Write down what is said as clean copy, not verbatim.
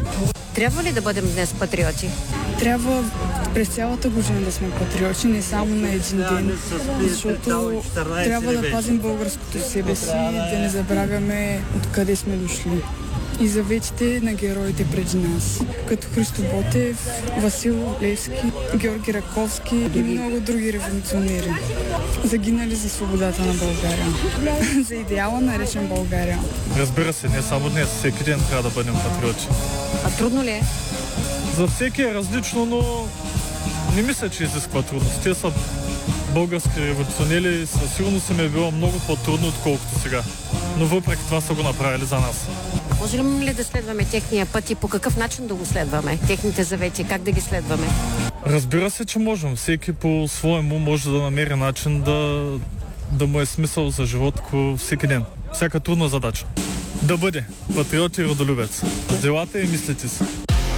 Трябва ли да бъдем днес патриоти? Трябва през цялата година да сме патриоти, не само на един ден, защото трябва да пазим българското себе си, да не забравяме откъде сме дошли. И заветите на героите преди нас, като Христо Ботев, Васил Левски, Георги Раковски и много други революционери, загинали за свободата на България, за идеала наречен България. Разбира се, не само днес, всеки ден трябва да бъдем патриоти. А трудно ли е? За всеки е различно, но не мисля, че изисква трудност. Те са български революционери и със сигурност им е било много по-трудно, отколкото сега. Но въпреки това са го направили за нас. Можем ли да следваме техния път и по какъв начин да го следваме? Техните завети, как да ги следваме? Разбира се, че можем. Всеки по своему може да намери начин да му е смисъл за живот всеки ден. Всяка трудна задача. Да бъде патриот и родолюбец. С делата и мислите си.